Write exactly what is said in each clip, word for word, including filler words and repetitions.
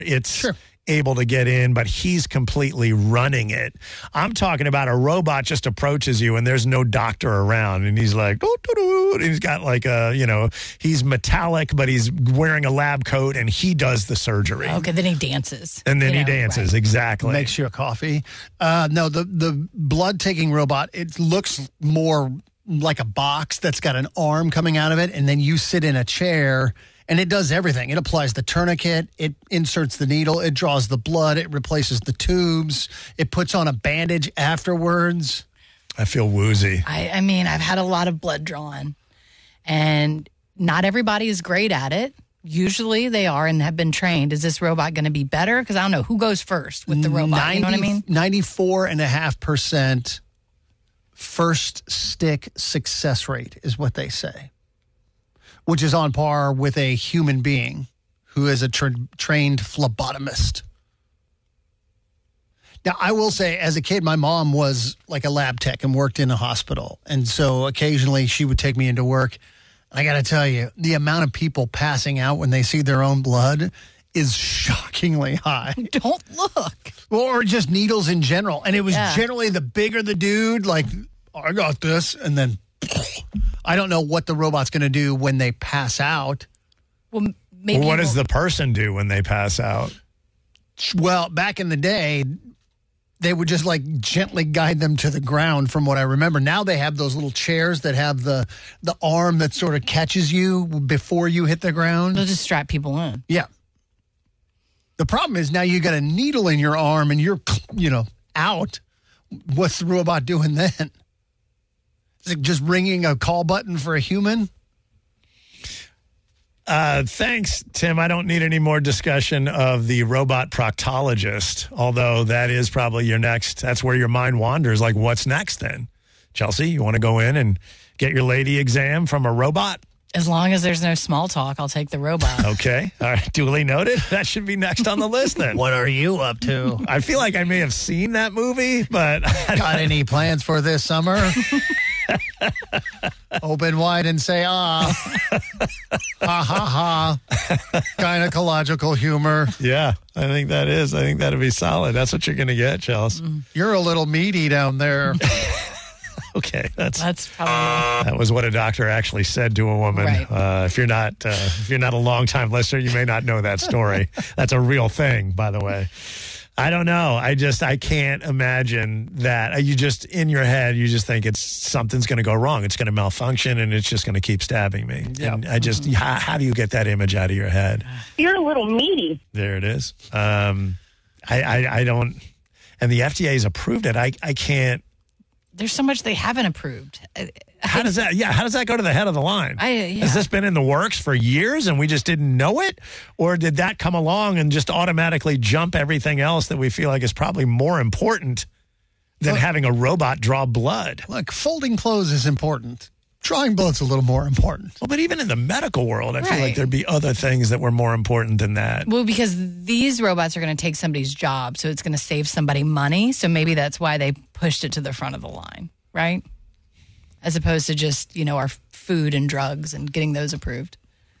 It's Sure. able to get in, but he's completely running it. I'm talking about a robot just approaches you and there's no doctor around, and he's like, doo, doo, doo, and he's got like a, you know, he's metallic, but he's wearing a lab coat and he does the surgery. Okay, then he dances. And then You he know, dances, right. exactly. Makes you a coffee. Uh, no, the, the blood-taking robot, it looks more like a box that's got an arm coming out of it, and then you sit in a chair, and it does everything. It applies the tourniquet, it inserts the needle, it draws the blood, it replaces the tubes, it puts on a bandage afterwards. I feel woozy. I, I mean, I've had a lot of blood drawn, and not everybody is great at it. Usually they are and have been trained. Is this robot going to be better? Because I don't know. Who goes first with the robot? You know what I mean? ninety-four point five percent first stick success rate is what they say, which is on par with a human being who is a tra- trained phlebotomist. Now, I will say, as a kid, my mom was like a lab tech and worked in a hospital. And so occasionally she would take me into work. I got to tell you, the amount of people passing out when they see their own blood is shockingly high. Don't look. Or just needles in general. And it was Yeah. generally the bigger the dude, like, oh, I got this. And then I don't know what the robot's going to do when they pass out. Well, maybe. Well, what we'll- does the person do when they pass out? Well, back in the day, they would just like gently guide them to the ground from what I remember. Now they have those little chairs that have the, the arm that sort of catches you before you hit the ground. They'll just strap people in. Yeah. The problem is now you got a needle in your arm and you're, you know, out. What's the robot doing then? Is it just ringing a call button for a human? Uh, thanks, Tim. I don't need any more discussion of the robot proctologist, although that is probably your next, that's where your mind wanders. Like, what's next then? Chelsea, you want to go in and get your lady exam from a robot? As long as there's no small talk, I'll take the robot. Okay. All right. Duly noted. That should be next on the list then. What are you up to? I feel like I may have seen that movie, but Got any plans for this summer? Open wide and say, ah. Ha, ha, ha. Gynecological humor. yeah, I think that is. I think that'd be solid. That's what you're going to get, Chelsea. You're a little meaty down there. Okay. That's That's probably. That was what a doctor actually said to a woman. Right. Uh, if you're not, uh, if you're not a longtime listener, you may not know that story. That's a real thing, by the way. I don't know. I just, I can't imagine that. You just, in your head, you just think it's something's going to go wrong. It's going to malfunction and it's just going to keep stabbing me. Yep. And I just, how, how do you get that image out of your head? You're a little meaty. There it is. Um, I, I, I don't, and the F D A has approved it. I, I can't. There's so much they haven't approved. How does that, yeah, how does that go to the head of the line? I, yeah. Has this been in the works for years and we just didn't know it? Or did that come along and just automatically jump everything else that we feel like is probably more important than Look, having a robot draw blood? Look, folding clothes is important. Drawing blood's a little more important. Well, but even in the medical world, I feel like Right. there'd be other things that were more important than that. Well, because these robots are going to take somebody's job, so it's going to save somebody money. So maybe that's why they pushed it to the front of the line, right? As opposed to just, you know, our food and drugs and getting those approved.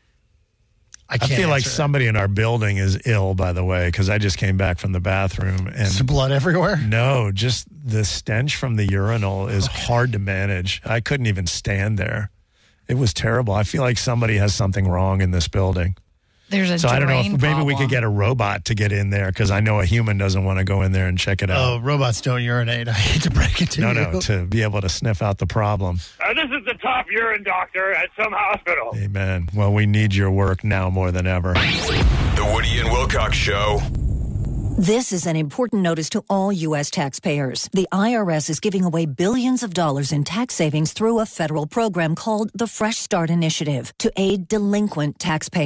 I I can't feel like answer that. somebody in our building is ill, by the way, because I just came back from the bathroom and Is there blood everywhere? no, just the stench from the urinal is hard to manage. I couldn't even stand there. It was terrible. I feel like somebody has something wrong in this building. There's a So I don't know if drain maybe we problem. could get a robot to get in there because I know a human doesn't want to go in there and check it Oh, out. robots don't urinate. I hate to break it to no, you. no, to be able to sniff out the problem. Uh, this is the top urine doctor at some hospital. Amen. Well, we need your work now more than ever. The Woody and Wilcox Show. This is an important notice to all U S taxpayers. The I R S is giving away billions of dollars in tax savings through a federal program called the Fresh Start Initiative to aid delinquent taxpayers.